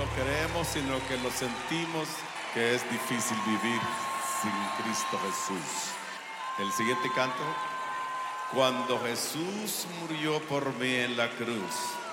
lo creemos, sino que lo sentimos que es difícil vivir sin Cristo Jesús. El siguiente canto: cuando Jesús murió por mí en la cruz,